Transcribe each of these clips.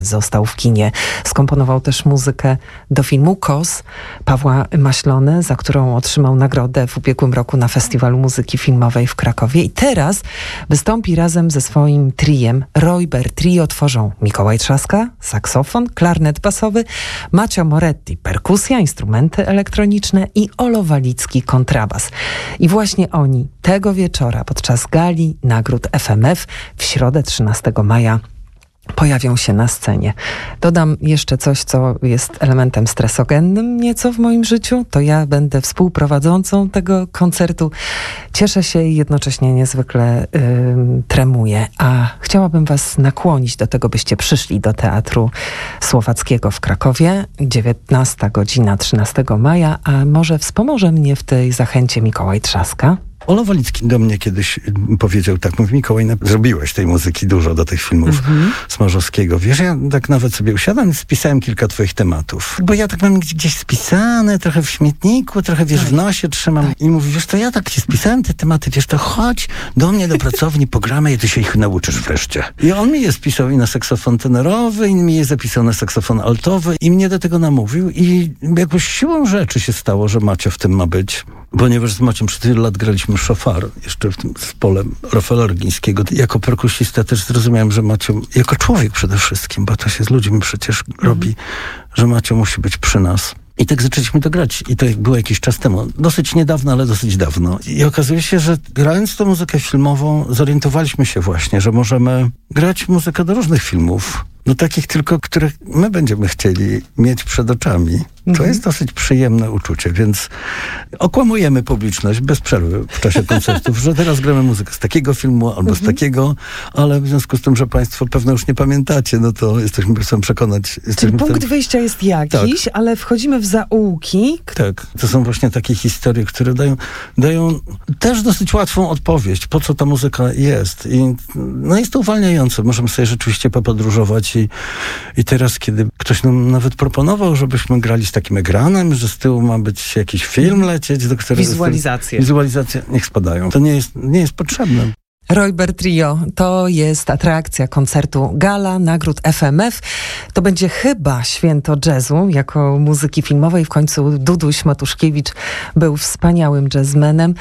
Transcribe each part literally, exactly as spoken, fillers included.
Został w kinie. Skomponował też muzykę do filmu Kos Pawła Maślone, za którą otrzymał nagrodę w ubiegłym roku na Festiwalu Muzyki Filmowej w Krakowie. I teraz wystąpi razem ze swoim triem. Rojber Trio tworzą Mikołaj Trzaska, saksofon, klarnet basowy, Macio Moretti, perkusja, instrumenty elektroniczne i Olo Walicki, kontrabas. I właśnie oni tego wieczora podczas gali nagród F M F w środę trzynastego maja pojawią się na scenie. Dodam jeszcze coś, co jest elementem stresogennym nieco w moim życiu. To ja będę współprowadzącą tego koncertu. Cieszę się i jednocześnie niezwykle yy, tremuję. A chciałabym was nakłonić do tego, byście przyszli do Teatru Słowackiego w Krakowie. dziewiętnasta godzina trzynastego maja. A może wspomoże mnie w tej zachęcie Mikołaj Trzaska? Olo Walicki do mnie kiedyś powiedział tak, mówi: Mikołaj, zrobiłeś tej muzyki dużo do tych filmów mm-hmm. Smarzowskiego. Wiesz, ja tak nawet sobie usiadłem i spisałem kilka twoich tematów. Bo ja tak mam gdzieś spisane, trochę w śmietniku, trochę, wiesz, w nosie trzymam. Tak. I mówi: wiesz, to ja tak ci spisałem te tematy, wiesz, to chodź do mnie do pracowni, pogramy i ty się ich nauczysz wreszcie. I on mi je spisał i na saksofon tenorowy, i mi je zapisał na saksofon altowy i mnie do tego namówił i jakoś siłą rzeczy się stało, że Macio w tym ma być. Ponieważ z Maciem przez tyle lat graliśmy szofar, jeszcze w tym zespole Rafaela Rygińskiego. Jako perkusista też zrozumiałem, że Macio, jako człowiek przede wszystkim, bo to się z ludźmi przecież mm. robi, że Macio musi być przy nas. I tak zaczęliśmy to grać. I to było jakiś czas temu. Dosyć niedawno, ale dosyć dawno. I okazuje się, że grając tą muzykę filmową, zorientowaliśmy się właśnie, że możemy grać muzykę do różnych filmów. No takich tylko, które my będziemy chcieli mieć przed oczami. To mhm. jest dosyć przyjemne uczucie, więc okłamujemy publiczność bez przerwy w czasie koncertów, że teraz gramy muzykę z takiego filmu albo mhm. z takiego, ale w związku z tym, że państwo pewno już nie pamiętacie, no to jesteśmy, chcemy przekonać. Czyli punkt tym... wyjścia jest jakiś, tak. ale wchodzimy w zaułki. Tak, to są właśnie takie historie, które dają, dają też dosyć łatwą odpowiedź, po co ta muzyka jest. I no jest to uwalniające. Możemy sobie rzeczywiście popodróżować i, i teraz, kiedy ktoś nam nawet proponował, żebyśmy grali z takim ekranem, że z tyłu ma być jakiś film lecieć, do którego... Wizualizacje. Wizualizacje, niech spadają. To nie jest, nie jest potrzebne. Rojber Trio to jest atrakcja koncertu Gala Nagród F M F. To będzie chyba święto jazzu jako muzyki filmowej. W końcu Duduś Matuszkiewicz był wspaniałym jazzmenem.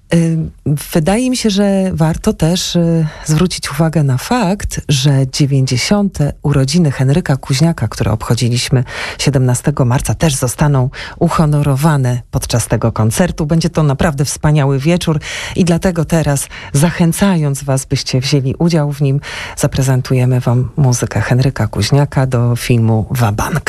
Wydaje mi się, że warto też zwrócić uwagę na fakt, że dziewięćdziesiąte urodziny Henryka Kuźniaka, które obchodziliśmy siedemnastego marca, też zostaną uhonorowane podczas tego koncertu. Będzie to naprawdę wspaniały wieczór i dlatego teraz, zachęcając was, byście wzięli udział w nim, zaprezentujemy wam muzykę Henryka Kuźniaka do filmu Wabank.